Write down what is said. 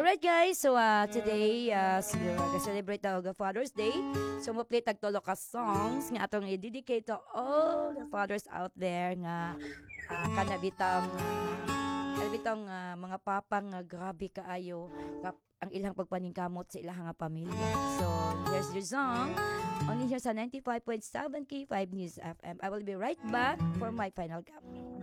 Alright guys, so today celebrate the Father's Day. So mo play tag tulo ka songs nga atong i-dedicate to all the fathers out there nga kanabitang mga papang nga grabe kaayo ang ilang pagpaningkamot sa ilang nga pamilya. So here's your song only here sa 95.7 K5 News FM. I will be right back for my final cap.